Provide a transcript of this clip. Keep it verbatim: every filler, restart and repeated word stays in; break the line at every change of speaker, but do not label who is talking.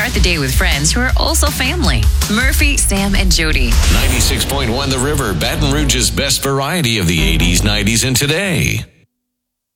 start the day with friends who are also family. Murphy, Sam, and Jody.
ninety-six point one The River, Baton Rouge's best variety of the eighties, nineties, and today.